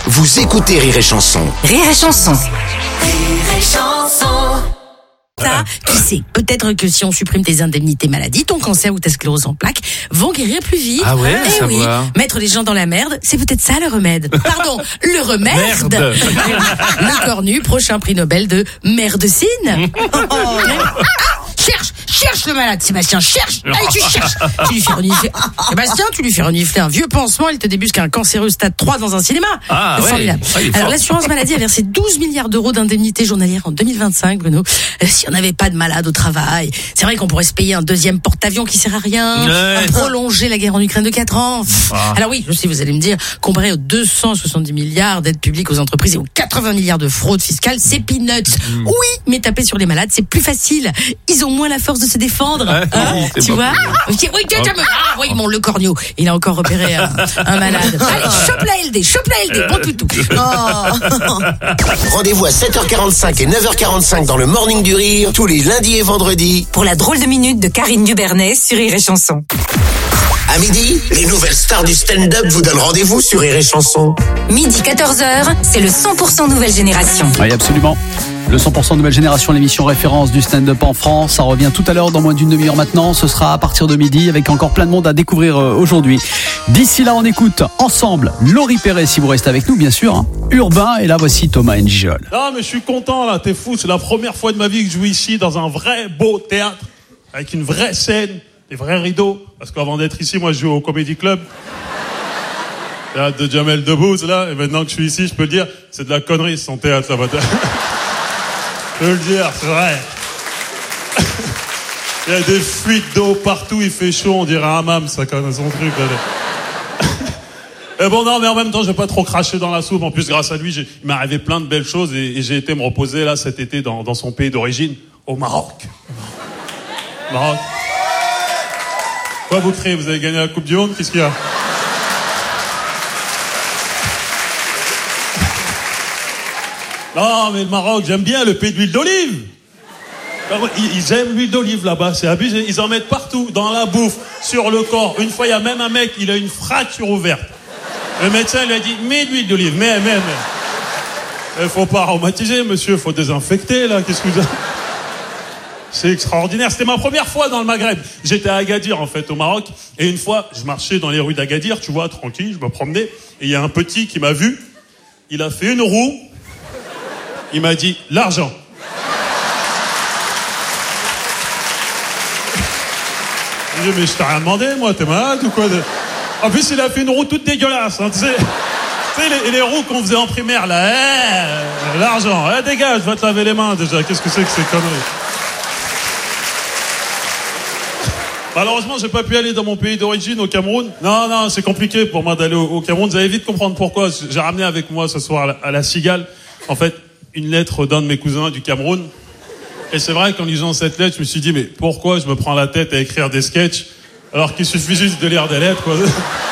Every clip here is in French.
Vous écoutez Rire et Chanson. Rire et Chanson. Rire et Chanson. Ça, qui sait, peut-être que si on supprime tes indemnités maladie, ton cancer ou ta sclérose en plaques vont guérir plus vite. Ah ouais, Eh oui, savoir. mettre les gens dans la merde, c'est peut-être ça le remède. Pardon, le remède. Merde. Le cornu, prochain prix Nobel de merdecine. Cherche le malade, Sébastien, cherche. Allez, tu cherches. Tu lui fais renifler. Sébastien, tu lui fais renifler un vieux pansement, il te débusque un cancéreux stade 3 dans un cinéma. Ah, C'est ouais. formidable. Ah, il est Alors, fort. l'assurance maladie a versé 12 milliards d'euros d'indemnités journalières en 2025, Bruno. Si on n'avait pas de malade au travail, c'est vrai qu'on pourrait se payer un deuxième porte-avions qui sert à rien, Ouais. prolonger la guerre en Ukraine de 4 ans. Ah. Alors oui, je sais, vous allez me dire, comparé aux 270 milliards d'aides publiques aux entreprises et aux 80 milliards de fraude fiscale, c'est peanuts. Oui, mais taper sur les malades, c'est plus facile. Ils ont moins la force de se défendre. Ouais, oui, c'est tu pas vois? Oui, mon le corneau. Il a encore repéré un malade. Allez, chope la LD, bon toutou. Rendez-vous à 7h45 et 9h45 dans le Morning du Rire, tous les lundis et vendredis. Pour la drôle de minute de Karine Dubernet sur Rire et Chanson. À midi, les nouvelles stars du stand-up vous donnent rendez-vous sur Rire et Chanson. Midi 14h, c'est le 100% nouvelle génération. Oui, absolument. Le 100% nouvelle génération, l'émission référence du stand-up en France. Ça revient tout à l'heure, dans moins d'une demi-heure maintenant. Ce sera à partir de midi, avec encore plein de monde à découvrir aujourd'hui. D'ici là, on écoute ensemble Laurie Perret, si vous restez avec nous, bien sûr. Urbain, et là, voici Thomas Njol. Ah, mais je suis content, là, t'es fou. C'est la première fois de ma vie que je joue ici, dans un vrai beau théâtre, avec une vraie scène, des vrais rideaux. Parce qu'avant d'être ici, moi, je joue au Comedy Club. Théâtre de Jamel Debbouze, là. Et maintenant que je suis ici, je peux le dire, c'est de la connerie, son théâtre, là-bas. Je peux le dire, c'est vrai. Il y a des fuites d'eau partout, il fait chaud, on dirait un hammam, ça, quand même, son truc, là. Et bon, non, mais en même temps, je vais pas trop cracher dans la soupe. En plus, grâce à lui, il m'est arrivé plein de belles choses et j'ai été me reposer, là, cet été, dans son pays d'origine, au Maroc. Maroc. Quoi, vous criez? Vous avez gagné la Coupe du Monde? Qu'est-ce qu'il y a? Non, mais le Maroc, j'aime bien le pays de l'huile d'olive. Ils aiment l'huile d'olive là-bas, c'est abusé. Ils en mettent partout, dans la bouffe, sur le corps. Une fois, il y a même un mec, il a une fracture ouverte. Le médecin lui a dit, mets de l'huile d'olive, mais. Il faut pas aromatiser, monsieur, faut désinfecter, là, qu'est-ce que vous avez... C'est extraordinaire, c'était ma première fois dans le Maghreb. J'étais à Agadir, en fait, au Maroc. Et une fois, je marchais dans les rues d'Agadir, tu vois, tranquille, je me promenais. Et il y a un petit qui m'a vu. Il a fait une roue. Il m'a dit, l'argent. J'ai dit, mais je t'ai rien demandé, moi, t'es malade ou quoi? En plus, il a fait une roue toute dégueulasse, hein, tu sais, les roues qu'on faisait en primaire, là, l'argent, dégage, va te laver les mains, déjà, qu'est-ce que c'est que ces conneries? Malheureusement, j'ai pas pu aller dans mon pays d'origine, au Cameroun. Non, c'est compliqué pour moi d'aller au Cameroun. Vous allez vite comprendre pourquoi. J'ai ramené avec moi ce soir à la Cigale, en fait, une lettre d'un de mes cousins du Cameroun. Et c'est vrai qu'en lisant cette lettre, je me suis dit, mais pourquoi je me prends la tête à écrire des sketchs alors qu'il suffit juste de lire des lettres, quoi.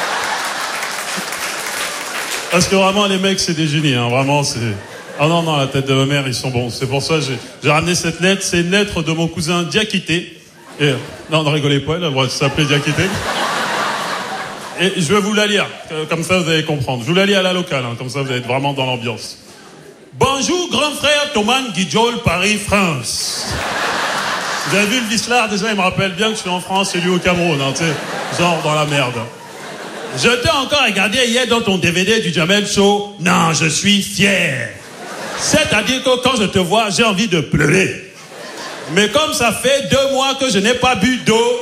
Parce que vraiment, les mecs, c'est des génies, hein. Vraiment, c'est... Ah non, la tête de ma mère, ils sont bons. C'est pour ça que j'ai ramené cette lettre. C'est une lettre de mon cousin Diakité. Et... Non, ne rigolez pas, là, ça s'appelait Diakité. Et je vais vous la lire, comme ça vous allez comprendre. Je vous la lis à la locale, hein, comme ça vous allez être vraiment dans l'ambiance. Bonjour, grand frère Thomas Guidjol, Paris, France. Vous avez vu le Vislard, déjà, il me rappelle bien que je suis en France et lui au Cameroun, hein, tu sais, genre dans la merde. Je t'ai encore regardé hier dans ton DVD du Jamel Show. Non, je suis fier. C'est-à-dire que quand je te vois, j'ai envie de pleurer. Mais comme ça fait 2 mois que je n'ai pas bu d'eau,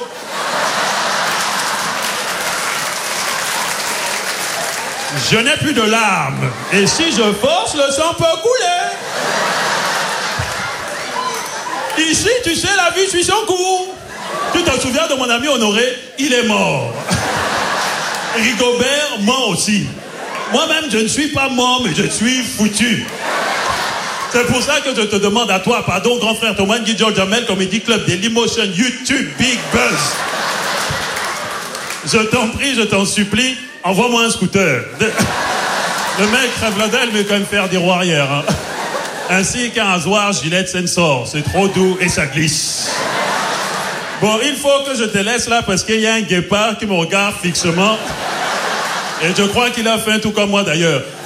je n'ai plus de larmes. Et si je force, le sang peut couler. Ici, tu sais, la vie suit son cours. Tu te souviens de mon ami Honoré? Il est mort. Rigobert, mort aussi. Moi-même, je ne suis pas mort, mais je suis foutu. C'est pour ça que je te demande à toi, pardon, grand frère Thomas Guidjol Jamel, Comedy Club, Dailymotion, YouTube, Big Buzz. Je t'en prie, je t'en supplie, envoie-moi un scooter. Le mec crève la dalle, mais quand même faire des roues arrière. Hein. Ainsi qu'un rasoir Gillette Sensor. C'est trop doux et ça glisse. Bon, il faut que je te laisse là parce qu'il y a un guépard qui me regarde fixement. Et je crois qu'il a faim tout comme moi d'ailleurs.